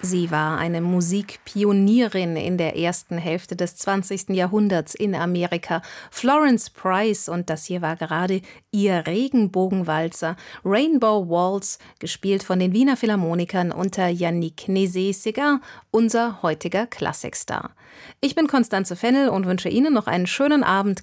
Sie war eine Musikpionierin in der ersten Hälfte des 20. Jahrhunderts in Amerika. Florence Price, und das hier war gerade ihr Regenbogenwalzer, Rainbow Waltz, gespielt von den Wiener Philharmonikern unter Yannick Nézet-Séguin, unser heutiger Klassikstar. Ich bin Constanze Fennel und wünsche Ihnen noch einen schönen Abend.